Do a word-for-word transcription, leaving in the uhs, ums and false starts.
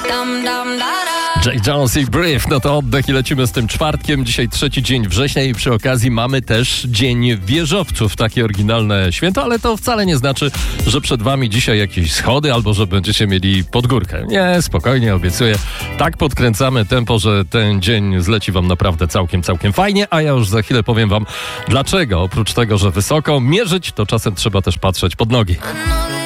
Jay Jones i Brief, no to oddech i lecimy z tym czwartkiem. Dzisiaj trzeci dzień września i przy okazji mamy też Dzień Wieżowców. Takie oryginalne święto, ale to wcale nie znaczy, że przed wami dzisiaj jakieś schody albo że będziecie mieli podgórkę. Nie, spokojnie, obiecuję. Tak podkręcamy tempo, że ten dzień zleci wam naprawdę całkiem, całkiem fajnie, a ja już za chwilę powiem wam dlaczego. Oprócz tego, że wysoko mierzyć, to czasem trzeba też patrzeć pod nogi.